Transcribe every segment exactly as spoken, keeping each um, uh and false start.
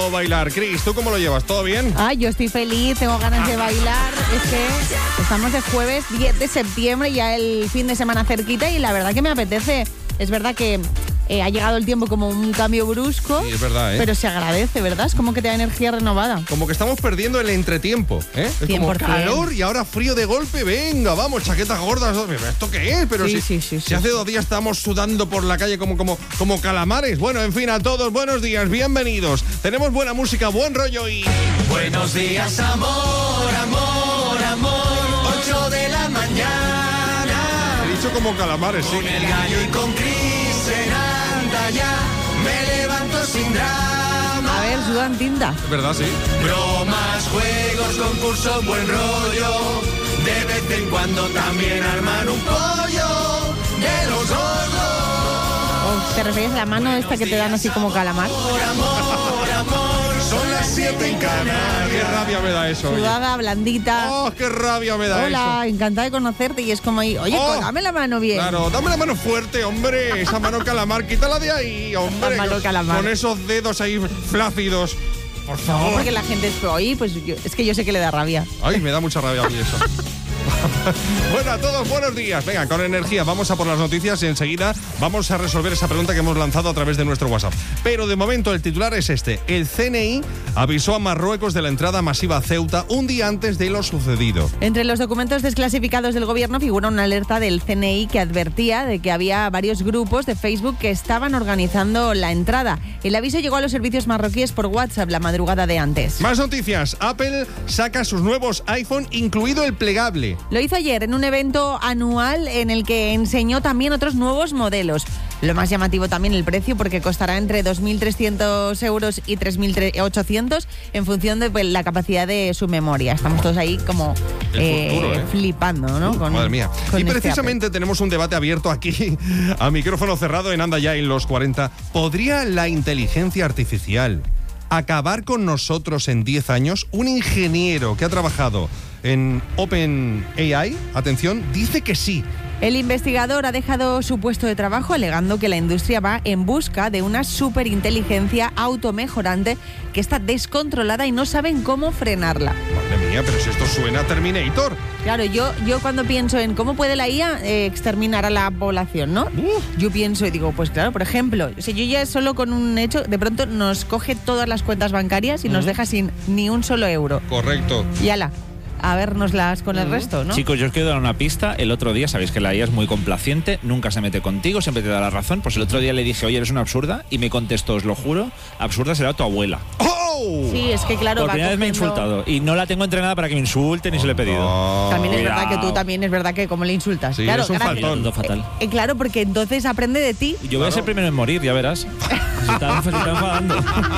tocado bailar. Cris, ¿tú cómo lo llevas? ¿Todo bien? Ay, yo estoy feliz, tengo ganas de bailar. Es que estamos de jueves diez de septiembre, ya el fin de semana cerquita y la verdad que me apetece. Es verdad que eh, ha llegado el tiempo como un cambio brusco, sí, es verdad, ¿eh? Pero se agradece, ¿verdad? Es como que te da energía renovada. Como que estamos perdiendo el entretiempo, ¿eh? Es cien por ciento. como calor y ahora frío de golpe. Venga, vamos, chaquetas gordas. ¿Esto qué es? Pero sí, si, sí, sí, si sí, hace sí. dos días estábamos sudando por la calle como, como, como calamares. Bueno, en fin, a todos, buenos días, bienvenidos. Tenemos buena música, buen rollo y... Buenos días, amor, amor, amor. Ocho de la mañana. He dicho como calamares, sí. Con el gallo y con Cris en Andaya. Me levanto sin drama. A ver, sudan tinta. Es verdad, sí. Bromas, juegos, concursos, buen rollo. De vez en cuando también arman un pollo de los gordos. ¿O te refieres a la mano esta que te dan así como calamar? Amor, amor, amor. Son las siete en Qué Canarias. rabia me da eso. oye. Sudada, blandita. Oh, qué rabia me da Hola, eso. encantada de conocerte y es como ahí, oye, Oh, dame la mano bien. Claro, dame la mano fuerte, hombre. Esa mano calamar, quítala de ahí, hombre. La mano calamar. Con esos dedos ahí flácidos. Por favor. Porque la gente es, oye, pues yo- es que yo sé que le da rabia. Ay, me da mucha rabia a mí eso. Bueno, a todos, buenos días. Venga, con energía, vamos a por las noticias y enseguida vamos a resolver esa pregunta que hemos lanzado a través de nuestro WhatsApp. Pero de momento el titular es este. El C N I avisó a Marruecos de la entrada masiva a Ceuta un día antes de lo sucedido. Entre los documentos desclasificados del gobierno figura una alerta del C N I que advertía de que había varios grupos de Facebook que estaban organizando la entrada. El aviso llegó a los servicios marroquíes por WhatsApp la madrugada de antes. Más noticias. Apple saca sus nuevos iPhone, incluido el plegable. Lo hizo ayer en un evento anual en el que enseñó también otros nuevos modelos. Lo más llamativo también el precio, porque costará entre dos mil trescientos euros y tres mil ochocientos en función de pues, la capacidad de su memoria. Estamos todos ahí como El eh, futuro, ¿eh? flipando, ¿no? Con- Madre mía. con Y este precisamente tenemos un debate abierto aquí, a micrófono cerrado en Anda Ya en los cuarenta. ¿Podría la inteligencia artificial acabar con nosotros en diez años? Un ingeniero que ha trabajado en OpenAI, atención, dice que sí. El investigador ha dejado su puesto de trabajo alegando que la industria va en busca de una superinteligencia automejorante que está descontrolada y no saben cómo frenarla. Madre mía, pero si esto suena a Terminator. Claro, yo, yo cuando pienso en cómo puede la I A eh, exterminar a la población, ¿no? Uf. Yo pienso y digo, pues claro, por ejemplo, si yo ya solo con un hecho, de pronto nos coge todas las cuentas bancarias y nos deja sin ni un solo euro. Correcto. Y ala, a vernoslas con el resto, ¿no? Chicos, yo os quiero dar una pista. El otro día, sabéis que la I A es muy complaciente, nunca se mete contigo, siempre te da la razón. Pues el otro día le dije, oye, eres una absurda, y me contestó, os lo juro, absurda será tu abuela. ¡Oh! Sí, es que claro, Por va primera vez me ha cogiendo- insultado, y no la tengo entrenada para que me insulte ni se lo he pedido. También es Cuidado. verdad que tú también es verdad que como le insultas. Sí, claro, es un gracias. faltón. Todo fatal. Eh, claro, porque entonces aprende de ti. Yo voy a ser primero en morir, ya verás. Se está, se está enfadando.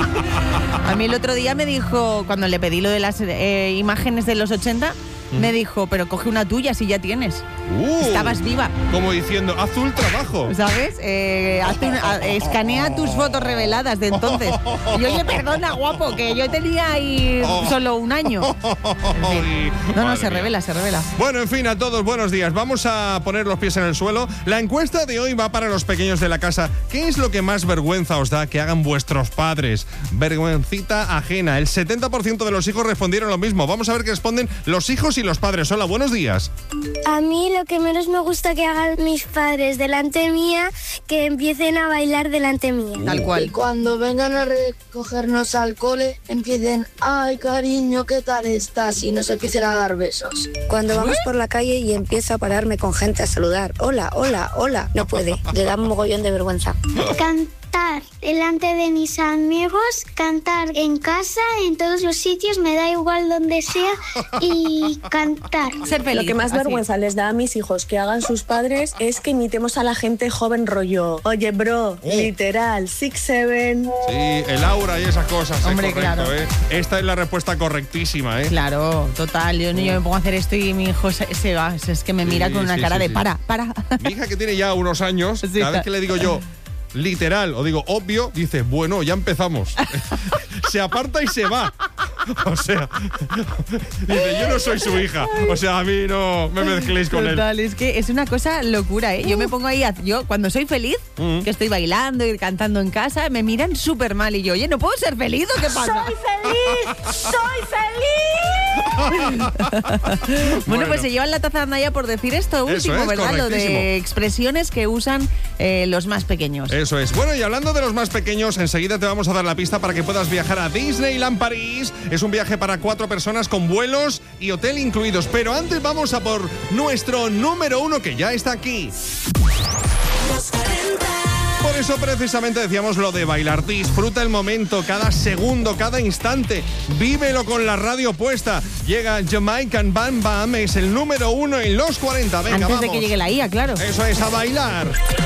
A mí el otro día me dijo, cuando le pedí lo de las eh, imágenes de los ochenta, me dijo, pero coge una tuya si ya tienes. Uh, Estabas viva. Como diciendo, haz un trabajo. ¿Sabes? Eh, hazte una- a- escanea tus fotos reveladas de entonces. Y oye, perdona, guapo, que yo tenía ahí solo un año. En fin. No, no, Madre se mía. revela, se revela. Bueno, en fin, a todos, buenos días. Vamos a poner los pies en el suelo. La encuesta de hoy va para los pequeños de la casa. ¿Qué es lo que más vergüenza os da que hagan vuestros padres? Vergüencita ajena. El setenta por ciento de los hijos respondieron lo mismo. Vamos a ver qué responden los hijos y los padres. Hola, buenos días. A mí lo que menos me gusta que hagan mis padres delante mía, que empiecen a bailar delante mía. Tal Y cual. cuando vengan a recogernos al cole, empiecen, ay cariño, ¿qué tal estás? Y nos empiecen a dar besos. Cuando vamos por la calle y empiezo a pararme con gente a saludar. Hola, hola, hola. No puede. Le da un mogollón de vergüenza. Cantar delante de mis amigos, cantar en casa, en todos los sitios, me da igual donde sea, y cantar. Ser feliz. Lo que más así. vergüenza les da a mis hijos que hagan sus padres es que imitemos a la gente joven rollo. Oye, bro, literal, six, seven. Sí, el aura y esas cosas. Hombre, eh, correcto, claro. eh. Esta es la respuesta correctísima, ¿eh? Claro, total. Yo, yo me pongo a hacer esto y mi hijo se, se va. Es que me mira Sí, con una sí, cara sí, de sí. para, para. Mi hija, que tiene ya unos años, Sí. cada vez que le digo yo literal o digo obvio, dice, bueno, ya empezamos. Se aparta y se va. O sea, dice, yo no soy su hija. O sea, a mí no me mezcléis con él. Total, es que es una cosa locura, ¿eh? Yo me pongo ahí, a- yo cuando soy feliz, Mm. que estoy bailando y cantando en casa, me miran súper mal y yo, oye, ¿no puedo ser feliz o qué pasa? ¡Soy feliz! ¡Soy feliz! Bueno, Bueno. pues se llevan la taza de Naya por decir esto Eso último, es, ¿verdad? Lo correctísimo. de expresiones que usan eh, los más pequeños. Eso es. Bueno, y hablando de los más pequeños, enseguida te vamos a dar la pista para que puedas viajar a Disneyland París. Es un viaje para cuatro personas con vuelos y hotel incluidos. Pero antes vamos a por nuestro número uno, que ya está aquí. Por eso precisamente decíamos lo de bailar. Disfruta el momento, cada segundo, cada instante. Vívelo con la radio puesta. Llega Jamaican Bam Bam, es el número uno en los cuarenta. Venga, Antes vamos. de que llegue la I A, claro. Eso es, a bailar.